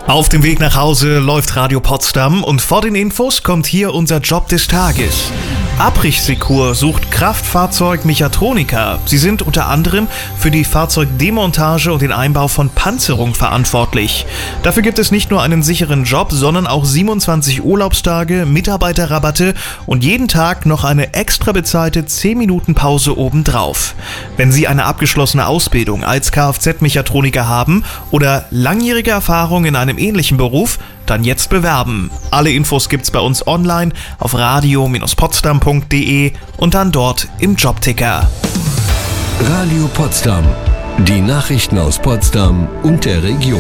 Auf dem Weg nach Hause läuft Radio Potsdam und vor den Infos kommt hier unser Job des Tages. Abrichsecur sucht Kraftfahrzeugmechatroniker. Sie sind unter anderem für die Fahrzeugdemontage und den Einbau von Panzerung verantwortlich. Dafür gibt es nicht nur einen sicheren Job, sondern auch 27 Urlaubstage, Mitarbeiterrabatte und jeden Tag noch eine extra bezahlte 10 Minuten Pause obendrauf. Wenn Sie eine abgeschlossene Ausbildung als Kfz-Mechatroniker haben oder langjährige Erfahrung in einem ähnlichen Beruf, dann jetzt bewerben. Alle Infos gibt's bei uns online auf radio-potsdam.de und dann dort im Jobticker. Radio Potsdam. Die Nachrichten aus Potsdam und der Region.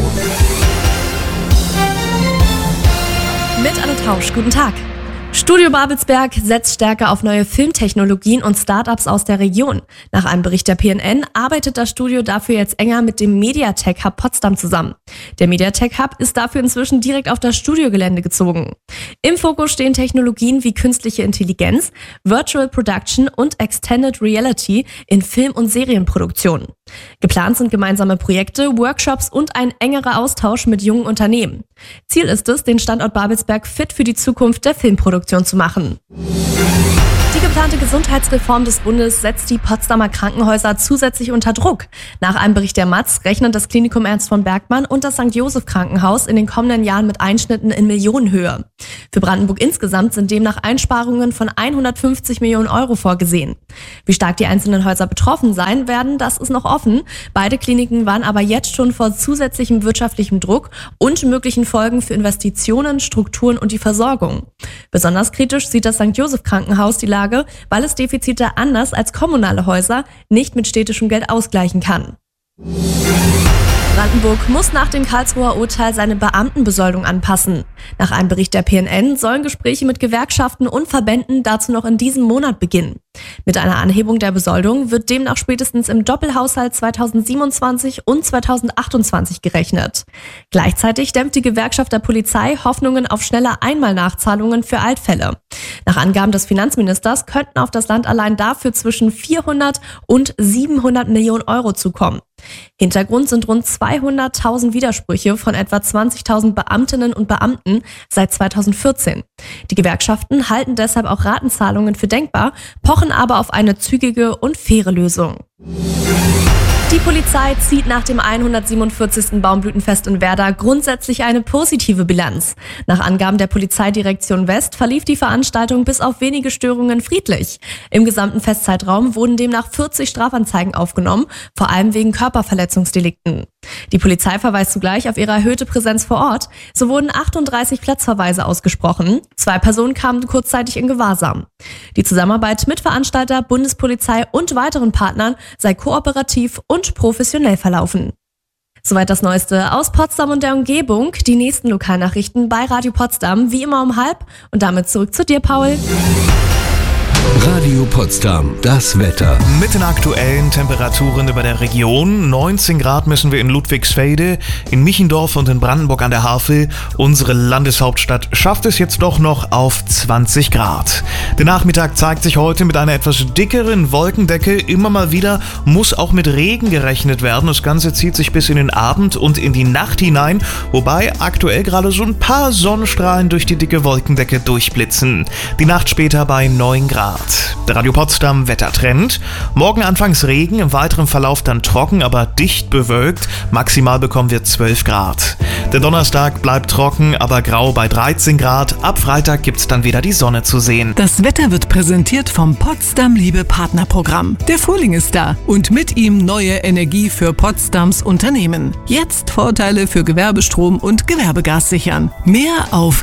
Mit Anne Tausch, guten Tag. Studio Babelsberg setzt stärker auf neue Filmtechnologien und Startups aus der Region. Nach einem Bericht der PNN arbeitet das Studio dafür jetzt enger mit dem Mediatek Hub Potsdam zusammen. Der Mediatek Hub ist dafür inzwischen direkt auf das Studiogelände gezogen. Im Fokus stehen Technologien wie künstliche Intelligenz, Virtual Production und Extended Reality in Film- und Serienproduktionen. Geplant sind gemeinsame Projekte, Workshops und ein engerer Austausch mit jungen Unternehmen. Ziel ist es, den Standort Babelsberg fit für die Zukunft der Filmproduktion zu machen. Die geplante Gesundheitsreform des Bundes setzt die Potsdamer Krankenhäuser zusätzlich unter Druck. Nach einem Bericht der Matz rechnen das Klinikum Ernst von Bergmann und das St. Joseph Krankenhaus in den kommenden Jahren mit Einschnitten in Millionenhöhe. Für Brandenburg insgesamt sind demnach Einsparungen von 150 Millionen Euro vorgesehen. Wie stark die einzelnen Häuser betroffen sein werden, das ist noch offen. Beide Kliniken waren aber jetzt schon vor zusätzlichem wirtschaftlichem Druck und möglichen Folgen für Investitionen, Strukturen und die Versorgung. Besonders kritisch sieht das St. Joseph Krankenhaus die Lage, weil es Defizite anders als kommunale Häuser nicht mit städtischem Geld ausgleichen kann. Brandenburg muss nach dem Karlsruher Urteil seine Beamtenbesoldung anpassen. Nach einem Bericht der PNN sollen Gespräche mit Gewerkschaften und Verbänden dazu noch in diesem Monat beginnen. Mit einer Anhebung der Besoldung wird demnach spätestens im Doppelhaushalt 2027 und 2028 gerechnet. Gleichzeitig dämpft die Gewerkschaft der Polizei Hoffnungen auf schnelle Einmalnachzahlungen für Altfälle. Nach Angaben des Finanzministers könnten auf das Land allein dafür zwischen 400 und 700 Millionen Euro zukommen. Hintergrund sind rund 200.000 Widersprüche von etwa 20.000 Beamtinnen und Beamten seit 2014. Die Gewerkschaften halten deshalb auch Ratenzahlungen für denkbar, pochen aber auf eine zügige und faire Lösung. Die Polizei zieht nach dem 147. Baumblütenfest in Werder grundsätzlich eine positive Bilanz. Nach Angaben der Polizeidirektion West verlief die Veranstaltung bis auf wenige Störungen friedlich. Im gesamten Festzeitraum wurden demnach 40 Strafanzeigen aufgenommen, vor allem wegen Körperverletzungsdelikten. Die Polizei verweist zugleich auf ihre erhöhte Präsenz vor Ort. So wurden 38 Platzverweise ausgesprochen. 2 Personen kamen kurzzeitig in Gewahrsam. Die Zusammenarbeit mit Veranstalter, Bundespolizei und weiteren Partnern sei kooperativ und professionell verlaufen. Soweit das Neueste aus Potsdam und der Umgebung. Die nächsten Lokalnachrichten bei Radio Potsdam, wie immer um 12:30. Und damit zurück zu dir, Paul. Radio Potsdam, das Wetter. Mit den aktuellen Temperaturen über der Region. 19 Grad messen wir in Ludwigsfelde, in Michendorf und in Brandenburg an der Havel. Unsere Landeshauptstadt schafft es jetzt doch noch auf 20 Grad. Der Nachmittag zeigt sich heute mit einer etwas dickeren Wolkendecke. Immer mal wieder muss auch mit Regen gerechnet werden. Das Ganze zieht sich bis in den Abend und in die Nacht hinein, wobei aktuell gerade so ein paar Sonnenstrahlen durch die dicke Wolkendecke durchblitzen. Die Nacht später bei 9 Grad. Der Radio Potsdam Wettertrend. Morgen anfangs Regen, im weiteren Verlauf dann trocken, aber dicht bewölkt. Maximal bekommen wir 12 Grad. Der Donnerstag bleibt trocken, aber grau bei 13 Grad. Ab Freitag gibt's dann wieder die Sonne zu sehen. Das Wetter wird präsentiert vom Potsdam Liebe Partnerprogramm. Der Frühling ist da und mit ihm neue Energie für Potsdams Unternehmen. Jetzt Vorteile für Gewerbestrom und Gewerbegas sichern. Mehr auf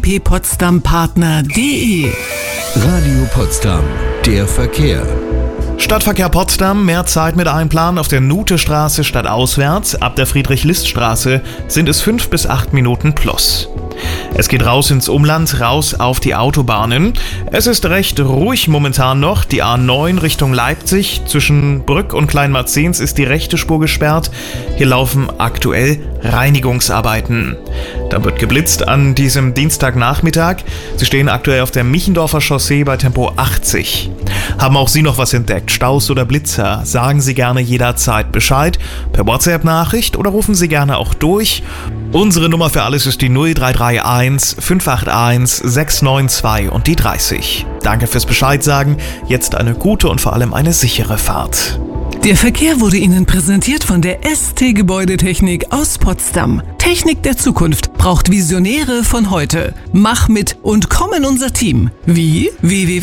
ewppotsdampartner.de. Radio Potsdam, der Verkehr. Stadtverkehr Potsdam, mehr Zeit mit Einplan auf der Nuthestraße stadtauswärts. Ab der Friedrich-List-Straße sind es 5 bis 8 Minuten plus. Es geht raus ins Umland, raus auf die Autobahnen. Es ist recht ruhig momentan noch. Die A9 Richtung Leipzig. Zwischen Brück und Kleinmarzens ist die rechte Spur gesperrt. Hier laufen aktuell Reinigungsarbeiten. Da wird geblitzt an diesem Dienstagnachmittag. Sie stehen aktuell auf der Michendorfer Chaussee bei Tempo 80. Haben auch Sie noch was entdeckt? Staus oder Blitzer? Sagen Sie gerne jederzeit Bescheid. Per WhatsApp-Nachricht oder rufen Sie gerne auch durch. Unsere Nummer für alles ist die 0331 581 692 und die 30. Danke fürs Bescheid sagen. Jetzt eine gute und vor allem eine sichere Fahrt. Der Verkehr wurde Ihnen präsentiert von der ST Gebäudetechnik aus Potsdam. Technik der Zukunft braucht Visionäre von heute. Mach mit und komm in unser Team. Wie?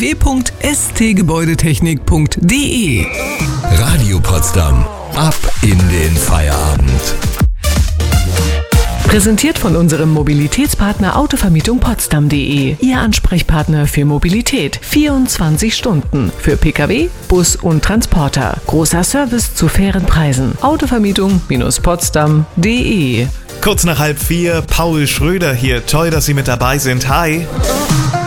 www.stgebäudetechnik.de. Radio Potsdam. Ab in den Feierabend. Präsentiert von unserem Mobilitätspartner Autovermietung Potsdam.de. Ihr Ansprechpartner für Mobilität. 24 Stunden. Für Pkw, Bus und Transporter. Großer Service zu fairen Preisen. Autovermietung-potsdam.de. Kurz nach 3:30, Paul Schröder hier. Toll, dass Sie mit dabei sind. Hi.